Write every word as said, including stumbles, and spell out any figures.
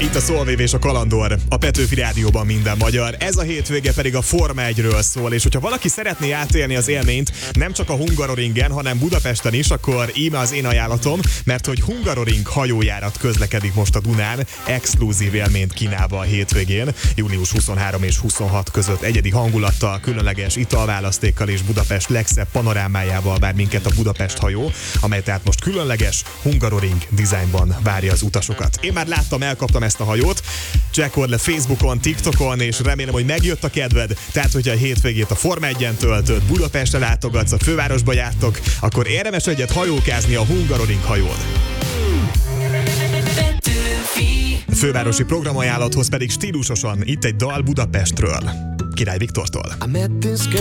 Itt a Szolvév és a Kalandor, a Petőfi Rádióban minden magyar. Ez a hétvége pedig a Forma egyről szól, és hogyha valaki szeretné átélni az élményt nem csak a Hungaroringen, hanem Budapesten is, akkor íme az én ajánlatom, mert hogy Hungaroring hajójárat közlekedik most a Dunán, exkluzív élményt kínálva a hétvégén, június huszonhárom és huszonhat között egyedi hangulattal, különleges italválasztékkal és Budapest legszebb panorámájával vár minket a Budapest hajó, amely tehát most különleges Hungaroring dizájnban várja az utasokat. Én már láttam, elkaptam ezt a hajót, csekkold le Facebookon, TikTokon, és remélem, hogy megjött a kedved, tehát hogyha a hétvégét a Forma egyen töltöd, Budapestre látogatsz, a fővárosba jártok, akkor érdemes egyet hajókázni a Hungaroring hajón. A fővárosi programajánlathoz pedig stílusosan itt egy dal Budapestről, Király Viktortól.